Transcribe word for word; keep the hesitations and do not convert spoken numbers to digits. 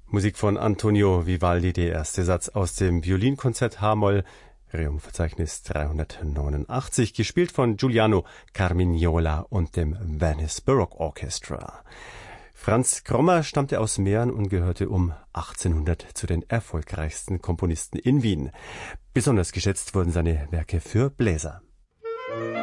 Musik von Antonio Vivaldi, der erste Satz aus dem Violinkonzert H-Moll, Rerum-Verzeichnis dreihundertneunundachtzig, gespielt von Giuliano Carmignola und dem Venice Baroque Orchestra. Franz Krommer stammte aus Mähren und gehörte um achtzehnhundert zu den erfolgreichsten Komponisten in Wien. Besonders geschätzt wurden seine Werke für Bläser.